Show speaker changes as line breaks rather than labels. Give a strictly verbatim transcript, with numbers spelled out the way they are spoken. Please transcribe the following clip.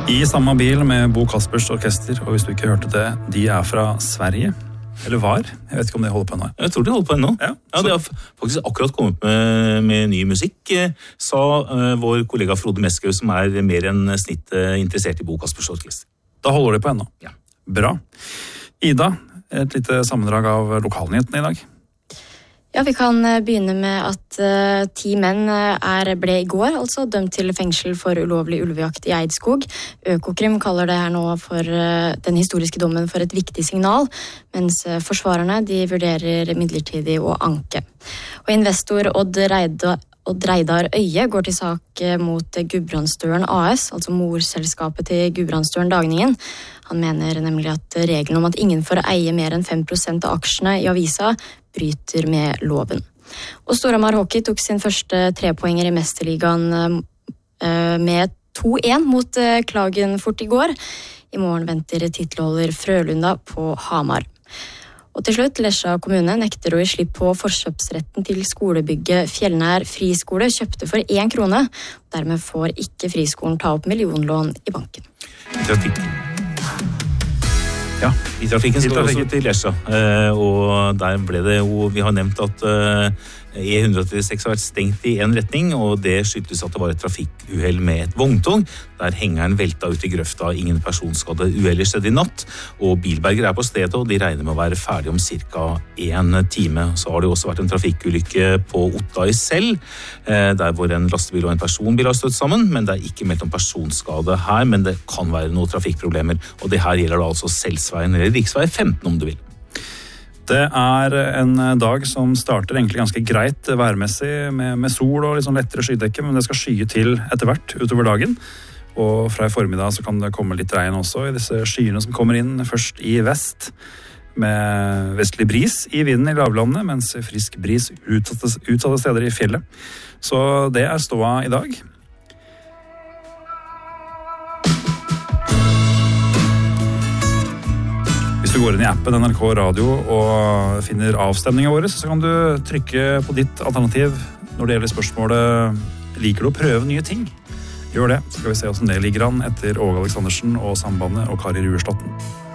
I samme bil med Bo Kaspers orkester, og hvis du ikke hørte det, de er fra Sverige. Eller var. Jeg vet ikke om de holder på ennå.
Jeg tror de holder på ennå.
Ja,
ja, de har faktisk akkurat kommet med, med ny musikk, sa uh, vår kollega Frode Meskau, som er mer enn snitt uh, interessert i Bo Kaspers orkester.
Da holder de på ennå.
Ja.
Bra. Ida, et lite sammendrag av lokalnyhetene i dag.
Ja, vi kan begynne med at uh, ti menn er, ble i går altså dømt til fengsel for ulovlig ulvejakt i Eidskog. Økokrim kaller det her nå for uh, den historiske dommen for et viktig signal, mens uh, forsvarerne de vurderer midlertidig å anke. Og investor Odd Reidar, Odd Reidar Øye går til sak mot Gudbrandsdølen A S, altså morselskapet til Gudbrandsdølen Dagningen. Han mener nemlig at regelen om at ingen får eie mer enn fem prosent av aksjene i avisa bryter med loven. Og Storhamar Hockey tok sin første trepoenger i Mesterligaen med to en mot Klagenfurt i går. I morgen venter titelholder Frølunda på Hamar. Og til slutt, Lesja kommune nekter å gi slipp på forkjøpsretten til skolebygget Fjellnær friskole, kjøpte for én krone. Dermed får ikke friskolen ta opp millionlån i banken.
Trafikk.
Ja,
I trafikken skal vi også til Lesja, og der ble det jo, vi har nevnt at E ett trettiseks har vært stengt i en retning, og det skyldes at det var et trafikkuhell med et vogntog, der hengeren velta ut i grøfta, ingen personskade uhellet skjedde i natt, og bilberger er på stedet, og de regner med å være ferdig om cirka en time. Så har det også vært en trafikkulykke på Otta i Sel, der hvor en lastebil og en personbil har støtt sammen, men det er ikke meldt om personskade her, men det kan være noen trafikkproblemer, og det her gjelder da altså Selsveien, eller riksvei femten om du vil.
Det er en dag som starter egentlig ganske greit værmessig med, med sol og litt sånn lettere skydekke, men det skal skye til etter hvert utover dagen. Og fra i formiddag så kan det komme litt regn også i disse skyene som kommer inn først i vest, med vestlig bris i vinden i lavlandet, mens frisk bris utsatte, utsatte steder i fjellet. Så det er ståa i dag. Hvis du går inn i appen N R K Radio og finner avstemningen vår, så kan du trykke på ditt alternativ når det gjelder spørsmålet liker du å prøve nye ting? Gjør det, så skal vi se hvordan det ligger an etter Åge Aleksandersen og Sambandet og Kari Ruerslotten.